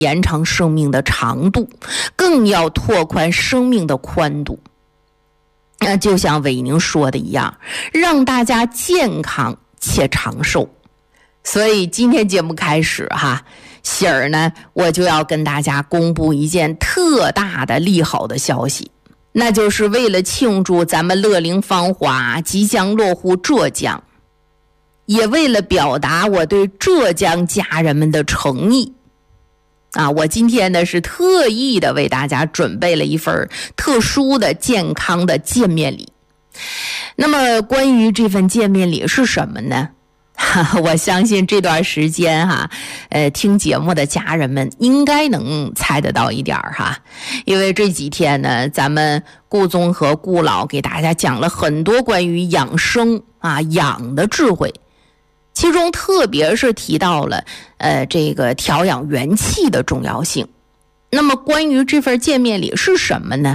延长生命的长度，更要拓宽生命的宽度。就像伟宁说的一样，让大家健康且长寿。所以今天节目开始喜儿呢，我就要跟大家公布一件特大的利好的消息，那就是为了庆祝咱们乐龄芳华即将落户浙江，也为了表达我对浙江家人们的诚意我今天呢是特意的为大家准备了一份特殊的健康的见面礼。那么关于这份见面礼是什么呢？我相信这段时间听节目的家人们应该能猜得到一点因为这几天呢，咱们顾宗和顾老给大家讲了很多关于养生养的智慧，其中特别是提到了这个调养元气的重要性。那么关于这份见面礼是什么呢？